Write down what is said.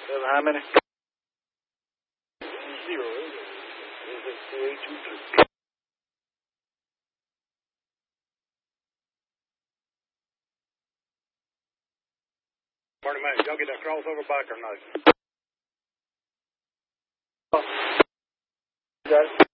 How many? 0. Is it 2823? Morning, man. Y'all get that crossover back or not? Got it.